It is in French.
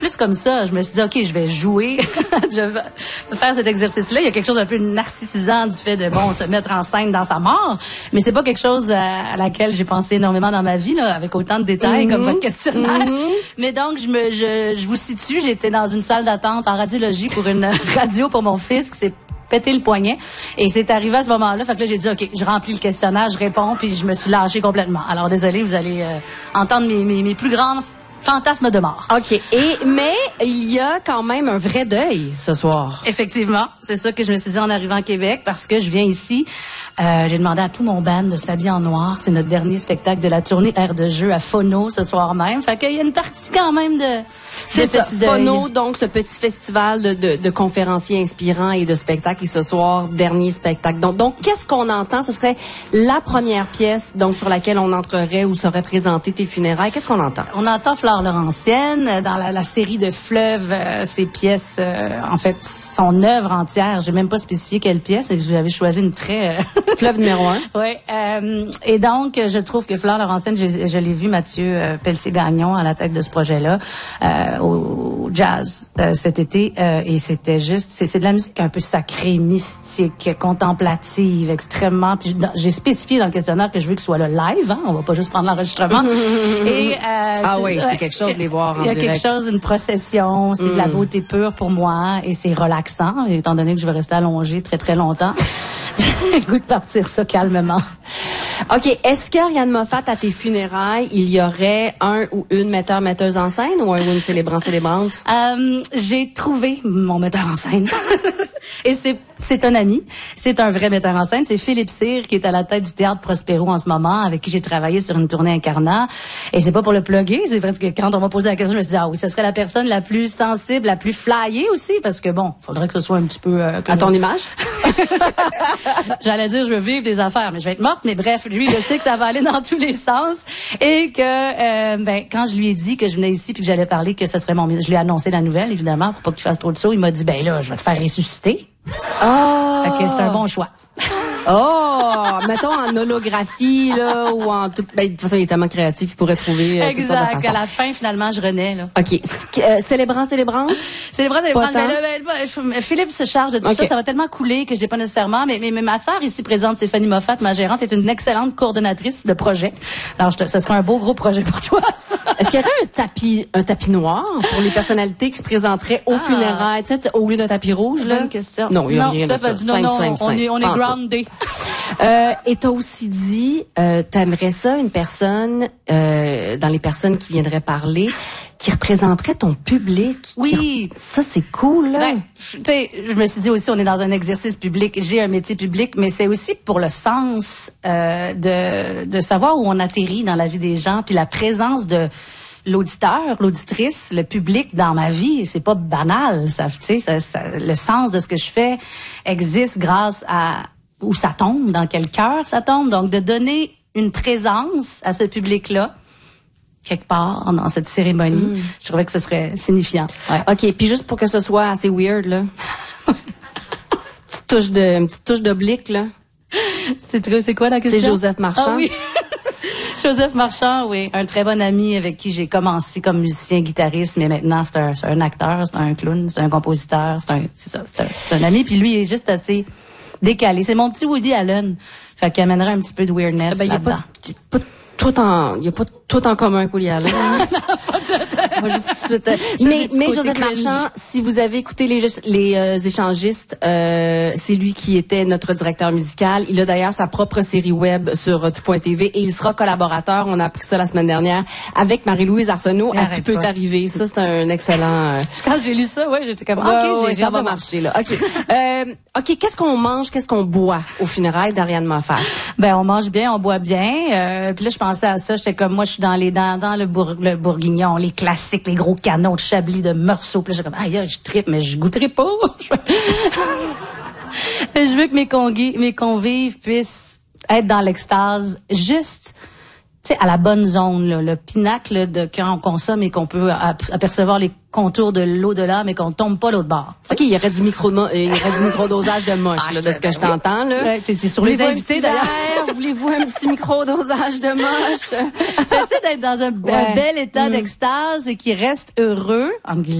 plus comme ça. Je me suis dit, OK, je vais jouer, je vais faire cet exercice-là. Il y a quelque chose d'un peu narcissisant du fait de, se mettre en scène dans sa mort. Mais c'est pas quelque chose à laquelle j'ai pensé énormément dans ma vie, là, avec autant de détails comme votre questionnaire. Mais donc, je vous situe, j'étais dans une salle d'attente en radiologie pour une radio pour mon fils qui s'est pété le poignet. Et c'est arrivé à ce moment-là. Fait que là, j'ai dit, OK, je remplis le questionnaire, je réponds, puis je me suis lâchée complètement. Alors, désolé, vous allez entendre mes plus grands fantasme de mort. OK. Mais il y a quand même un vrai deuil ce soir. Effectivement. C'est ça que je me suis dit en arrivant à Québec parce que je viens ici. J'ai demandé à tout mon band de s'habiller en noir. C'est notre dernier spectacle de la tournée Air de jeu à Phono ce soir même. Fait qu'il y a une partie quand même de c'est ça. Phono, donc ce petit festival de conférenciers inspirants et de spectacles. Et ce soir, dernier spectacle. Donc qu'est-ce qu'on entend? Ce serait la première pièce donc sur laquelle on entrerait ou serait présentée tes funérailles. Qu'est-ce qu'on entend? On entend Flore Laurentienne dans la série de Fleuve. Ses pièces, en fait, son œuvre entière. J'ai même pas spécifié quelle pièce. J'avais choisi une très... Fleuve numéro 1. Oui. Et donc, je trouve que Flore Laurentienne, je l'ai vu Mathieu Pelletier-Gagnon à la tête de ce projet-là au jazz cet été. Et c'était juste... C'est de la musique un peu sacrée, mystique, contemplative, extrêmement... Puis j'ai spécifié dans le questionnaire que je veux que ce soit le live. Hein? On va pas juste prendre l'enregistrement. Et c'est quelque chose de les voir en direct. Il y a quelque chose, une procession. C'est de la beauté pure pour moi. Et c'est relaxant, étant donné que je vais rester allongée très, très longtemps. J'ai le goût de partir ça calmement. OK. Est-ce qu'Ariane Moffat, à tes funérailles, il y aurait un ou une metteuse en scène ou une célébrante? J'ai trouvé mon metteur en scène. Et c'est un ami. C'est un vrai metteur en scène. C'est Philippe Cyr, qui est à la tête du Théâtre Prospero en ce moment, avec qui j'ai travaillé sur une tournée Incarnat. Et c'est pas pour le plugger. C'est parce que quand on m'a posé la question, je me suis dit, ah oui, ce serait la personne la plus sensible, la plus flyée aussi, parce que bon, faudrait que ce soit un petit peu... à ton image? J'allais dire, je veux vivre des affaires, mais je vais être morte. Mais bref, lui, je sais que ça va aller dans tous les sens. Et que, quand je lui ai dit que je venais ici puis que j'allais parler, que ce serait je lui ai annoncé la nouvelle, évidemment, pour pas qu'il fasse trop de sauts. Il m'a dit, ben là, je vais te faire ressusciter. Oh! Fait que c'est un bon choix. Oh, mettons en holographie là ou en tout. Ben, de toute façon, il est tellement créatif, il pourrait trouver. Exact. À la fin, finalement, je renais là. Ok. Célébrante. Mais Philippe se charge de tout ça. Ça va tellement couler que je n'ai pas nécessairement. Mais ma sœur ici présente, Stéphanie Moffat, ma gérante, est une excellente coordonnatrice de projet. Alors, ce sera un beau gros projet pour toi. Ça. Est-ce qu'il y aurait un tapis noir pour les personnalités qui se présenteraient aux funérailles, tu sais, au lieu d'un tapis rouge là? Bonne question. Non, il y a rien de ça. On est groundé. Et t'as aussi dit, t'aimerais ça une personne, dans les personnes qui viendraient parler, qui représenterait ton public. Oui. Ça, c'est cool, là. Ben, tu sais, je me suis dit aussi, on est dans un exercice public. J'ai un métier public, mais c'est aussi pour le sens de savoir où on atterrit dans la vie des gens, puis la présence de l'auditeur, l'auditrice, le public dans ma vie. C'est pas banal. Le sens de ce que je fais existe grâce à où ça tombe, dans quel cœur ça tombe. Donc, de donner une présence à ce public-là, quelque part dans cette cérémonie, je trouvais que ce serait signifiant. Ouais. OK, puis juste pour que ce soit assez weird, là, une petite touche d'oblique, là. C'est quoi la question? C'est Joseph Marchand. Ah oui. Joseph Marchand, oui. Un très bon ami avec qui j'ai commencé comme musicien, guitariste, mais maintenant c'est un acteur, c'est un clown, c'est un compositeur, c'est un ami. Puis lui, il est juste assez décalé. C'est mon petit Woody Allen. Fait qu'il amènerait un petit peu de weirdness là-dedans. Il y a pas tout en commun qu'Woody Allen. Moi, juste tout de suite. Mais Joseph Marchand, si vous avez écouté les échangistes, c'est lui qui était notre directeur musical. Il a d'ailleurs sa propre série web sur tout.tv et il sera collaborateur. On a appris ça la semaine dernière avec Marie-Louise Arsenault à Tu peux t'arriver. Ça, c'est un excellent... Quand j'ai lu ça, ouais, j'étais comme, OK, ça va marcher, là. OK, qu'est-ce qu'on mange, qu'est-ce qu'on boit aux funérailles d'Ariane Moffat? Ben, on mange bien, on boit bien. Puis là, je pensais à ça. J'étais comme, moi, je suis dans le bourguignon, les classiques, les gros canons de Chablis, de Meursault. Puis là, j'étais comme, aïe, je trippe, mais je goûterai pas. Je veux que mes convives puissent être dans l'extase juste tu sais, à la bonne zone, là, le pinacle de quand on consomme et qu'on peut apercevoir les contours de l'au-delà, mais qu'on tombe pas l'autre bord. OK, il y aurait du microdosage de moche, là, de ce que je t'entends, là. Ouais, t'es sur les invités, d'ailleurs. Voulez-vous un petit microdosage de moche? Tu sais, d'être dans un bel état d'extase et qui reste heureux, entre guillemets.